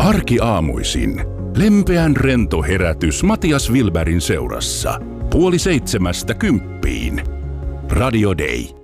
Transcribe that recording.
Arkiaamuisin. Lempeän rento herätys Matias Wilbergin seurassa. 6:30 Radio Day.